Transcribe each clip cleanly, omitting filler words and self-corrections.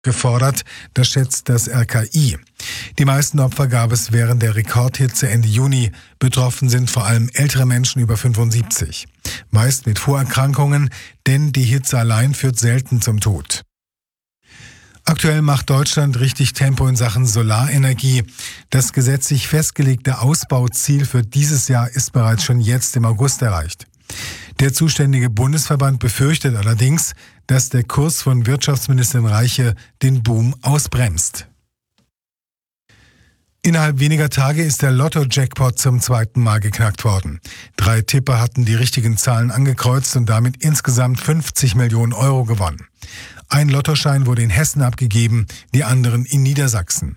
gefordert, das schätzt das RKI. Die meisten Opfer gab es während der Rekordhitze Ende Juni. Betroffen sind vor allem ältere Menschen über 75. Meist mit Vorerkrankungen, denn die Hitze allein führt selten zum Tod. Aktuell macht Deutschland richtig Tempo in Sachen Solarenergie. Das gesetzlich festgelegte Ausbauziel für dieses Jahr ist bereits schon jetzt im August erreicht. Der zuständige Bundesverband befürchtet allerdings, dass der Kurs von Wirtschaftsministerin Reiche den Boom ausbremst. Innerhalb weniger Tage ist der Lotto-Jackpot zum 2. Mal geknackt worden. 3 Tipper hatten die richtigen Zahlen angekreuzt und damit insgesamt 50 Millionen Euro gewonnen. Ein Lottoschein wurde in Hessen abgegeben, die anderen in Niedersachsen.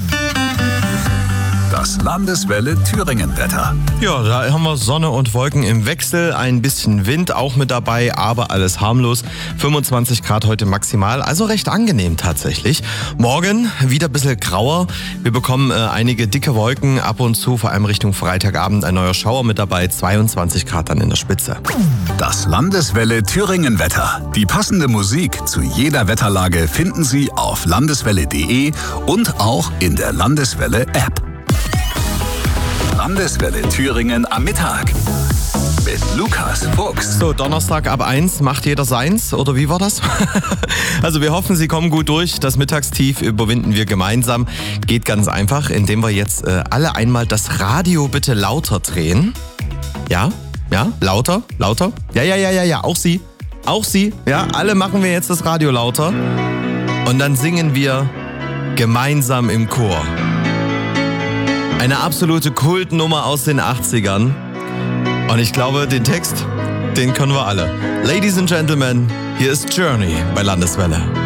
Das Landeswelle Thüringen-Wetter. Ja, da haben wir Sonne und Wolken im Wechsel, ein bisschen Wind auch mit dabei, aber alles harmlos. 25 Grad heute maximal, also recht angenehm tatsächlich. Morgen wieder ein bisschen grauer. Wir bekommen einige dicke Wolken, ab und zu, vor allem Richtung Freitagabend, ein neuer Schauer mit dabei, 22 Grad dann in der Spitze. Das Landeswelle Thüringen-Wetter. Die passende Musik zu jeder Wetterlage finden Sie auf landeswelle.de und auch in der Landeswelle-App. Landeswelle Thüringen am Mittag mit Lukas Fuchs. So, Donnerstag ab 1 macht jeder seins, oder wie war das? Also wir hoffen, Sie kommen gut durch. Das Mittagstief überwinden wir gemeinsam. Geht ganz einfach, indem wir jetzt alle einmal das Radio bitte lauter drehen. Ja, lauter. Ja, auch Sie. Ja, alle machen wir jetzt das Radio lauter. Und dann singen wir gemeinsam im Chor. Eine absolute Kultnummer aus den 80ern. Und ich glaube, den Text, den können wir alle. Ladies and Gentlemen, hier ist Journey bei Landeswelle.